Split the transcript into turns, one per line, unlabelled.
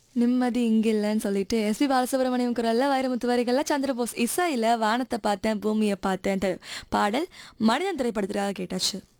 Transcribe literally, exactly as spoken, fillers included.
நிம்மதி இங்கில்லன்னு சொல்லிட்டு எஸ்பி பாலசுப்ரமணியம் குரல்ல வைரமுத்து வரிகள்ல சந்திரபோஸ் இசையில வானத்தை பார்த்தேன் பூமியை பார்த்தேன் த- பாடல் மனிதன் திரைப்படத்திற்காக கேட்டாச்சு.